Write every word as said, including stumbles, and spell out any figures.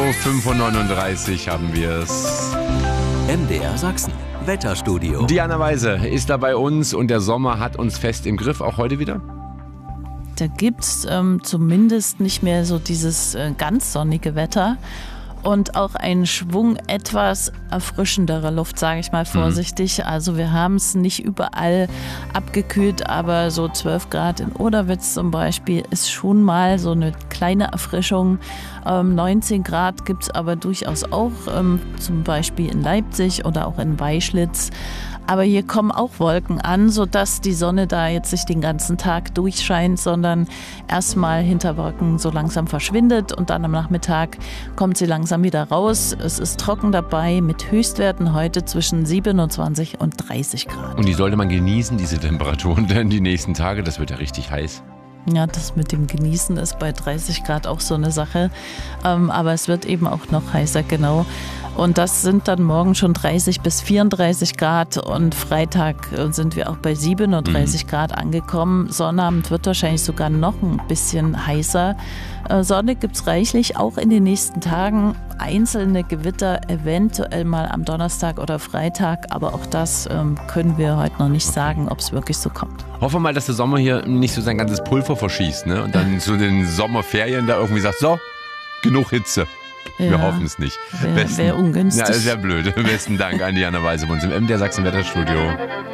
fünf Uhr neununddreißig haben wir es. M D R Sachsen, Wetterstudio. Diana Weise ist da bei uns und der Sommer hat uns fest im Griff, auch heute wieder? Da gibt es ähm, zumindest nicht mehr so dieses äh, ganz sonnige Wetter und auch einen Schwung etwas erfrischenderer Luft, sage ich mal vorsichtig. Mhm. Also wir haben es nicht überall abgekühlt, aber so zwölf Grad in Oderwitz zum Beispiel ist schon mal so eine kleine Erfrischung. Ähm, neunzehn Grad gibt es aber durchaus auch, ähm, zum Beispiel in Leipzig oder auch in Weischlitz. Aber hier kommen auch Wolken an, sodass die Sonne da jetzt nicht den ganzen Tag durchscheint, sondern erstmal hinter Wolken so langsam verschwindet und dann am Nachmittag kommt sie langsam wieder raus. Es ist trocken dabei mit Höchstwerten heute zwischen siebenundzwanzig und dreißig Grad. Und die sollte man genießen, diese Temperaturen, denn die nächsten Tage, das wird ja richtig heiß. Ja, das mit dem Genießen ist bei dreißig Grad auch so eine Sache. Ähm, aber es wird eben auch noch heißer, genau. Und das sind dann morgen schon dreißig bis vierunddreißig Grad und Freitag sind wir auch bei siebenunddreißig mhm. Grad angekommen. Sonnabend wird wahrscheinlich sogar noch ein bisschen heißer. Äh, Sonne gibt es reichlich, auch in den nächsten Tagen. Einzelne Gewitter eventuell mal am Donnerstag oder Freitag, aber auch das ähm, können wir heute noch nicht sagen, ob es wirklich so kommt. Hoffen wir mal, dass der Sommer hier nicht so sein ganzes Pulver verschießt, ne? Und dann zu den Sommerferien da irgendwie sagt, so, genug Hitze. Wir Ja, hoffen es nicht. Wäre wär ungünstig. Ja, sehr blöd. Besten Dank an Diana Weise bei uns im M D R Sachsen Wetterstudio.